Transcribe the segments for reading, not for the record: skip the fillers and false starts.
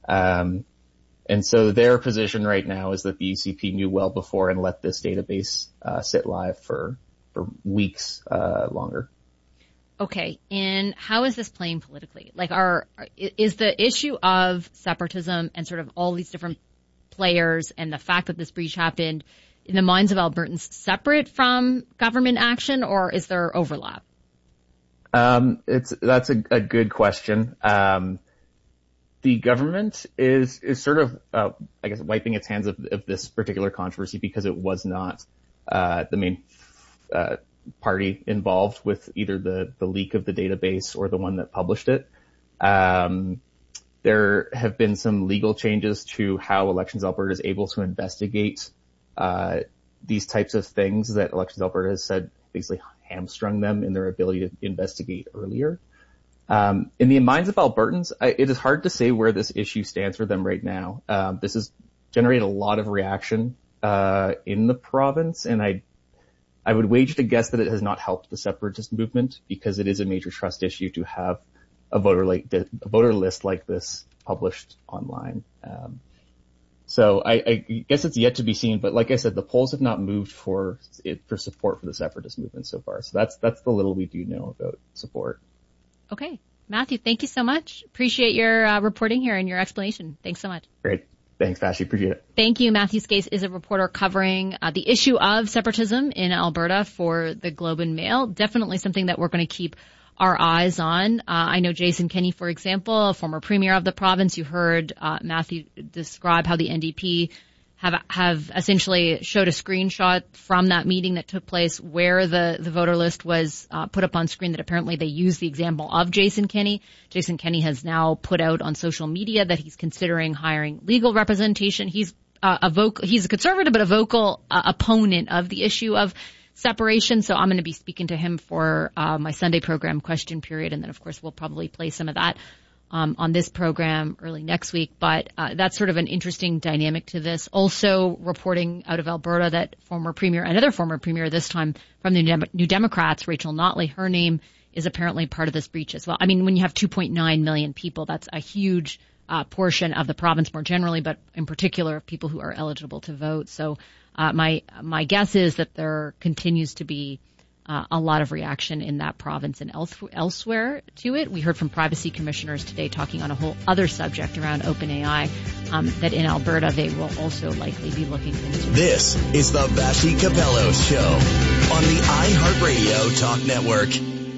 And so their position right now is that the UCP knew well before and let this database sit live for weeks longer. Okay, and how is this playing politically? Like, is the issue of separatism and sort of all these different players and the fact that this breach happened in the minds of Albertans separate from government action, or is there overlap? That's a good question. The government is sort of, I guess, wiping its hands of this particular controversy because it was not the main party involved with either the leak of the database or the one that published it. There have been some legal changes to how Elections Alberta is able to investigate these types of things that Elections Alberta has said basically hamstrung them in their ability to investigate earlier. In the minds of Albertans, it is hard to say where this issue stands for them right now. This has generated a lot of reaction in the province, and I would wager to guess that it has not helped the separatist movement because it is a major trust issue to have a voter list like this published online. So I guess it's yet to be seen, but like I said, the polls have not moved for support for the separatist movement so far. So that's the little we do know about support. Okay. Matthew, thank you so much. Appreciate your reporting here and your explanation. Thanks so much. Great. Thanks, Vashi. Appreciate it. Thank you. Matthew Skase is a reporter covering the issue of separatism in Alberta for the Globe and Mail. Definitely something that we're going to keep our eyes on. I know Jason Kenney, for example, a former premier of the province. You heard Matthew describe how the NDP have essentially showed a screenshot from that meeting that took place where the voter list was put up on screen, that apparently they used the example of Jason Kenney. Jason Kenney has now put out on social media that he's considering hiring legal representation. He's a conservative but a vocal opponent of the issue of separation. So I'm going to be speaking to him for my Sunday program question period, and then of course we'll probably play some of that on this program early next week. But that's sort of an interesting dynamic to this. Also reporting out of Alberta that another former premier, this time from the New Democrats, Rachel Notley, her name is apparently part of this breach as well. I mean, when you have 2.9 million people, that's a huge portion of the province more generally, but in particular people who are eligible to vote. So my guess is that there continues to be a lot of reaction in that province and elsewhere to it. We heard from privacy commissioners today talking on a whole other subject around OpenAI, that in Alberta they will also likely be looking into. This is the Vashi Capello Show on the iHeartRadio Talk Network.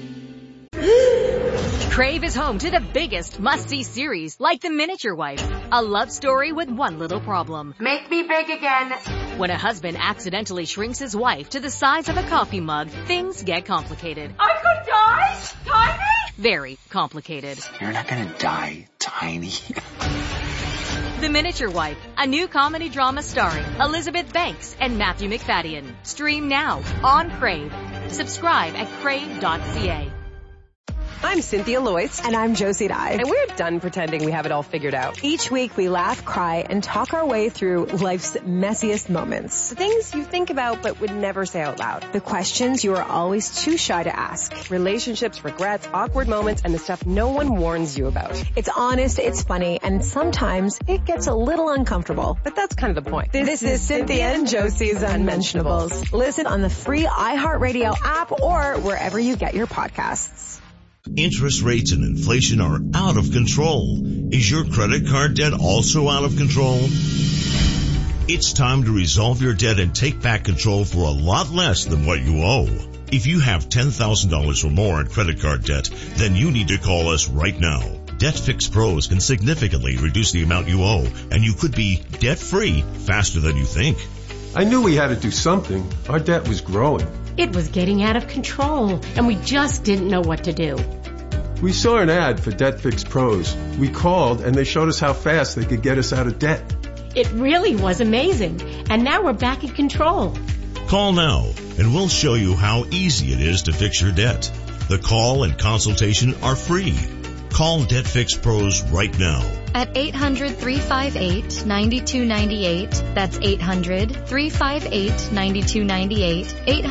Crave is home to the biggest must-see series, like The Miniature Wife, a love story with one little problem. Make me big again. When a husband accidentally shrinks his wife to the size of a coffee mug, things get complicated. I could die? Tiny? Very complicated. You're not gonna die, Tiny. The Miniature Wife, a new comedy drama starring Elizabeth Banks and Matthew McFadden. Stream now on Crave. Subscribe at crave.ca. I'm Cynthia Loyce. And I'm Josie Dye. And we're done pretending we have it all figured out. Each week we laugh, cry, and talk our way through life's messiest moments. The things you think about but would never say out loud. The questions you are always too shy to ask. Relationships, regrets, awkward moments, and the stuff no one warns you about. It's honest, it's funny, and sometimes it gets a little uncomfortable. But that's kind of the point. This is Cynthia and Josie's Unmentionables. Listen on the free iHeartRadio app or wherever you get your podcasts. Interest rates and inflation are out of control. Is your credit card debt also out of control? It's time to resolve your debt and take back control for a lot less than what you owe. If you have $10,000 or more in credit card debt, then you need to call us right now. Debt Fix Pros can significantly reduce the amount you owe, and you could be debt-free faster than you think. I knew we had to do something. Our debt was growing. It was getting out of control, and we just didn't know what to do. We saw an ad for Debt Fix Pros. We called, and they showed us how fast they could get us out of debt. It really was amazing, and now we're back in control. Call now, and we'll show you how easy it is to fix your debt. The call and consultation are free. Call Debt Fix Pros right now. At 800-358-9298. That's 800-358-9298.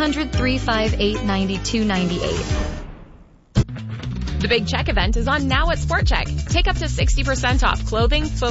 800-358-9298. The Big Check event is on now at Sport Chek. Take up to 60% off clothing,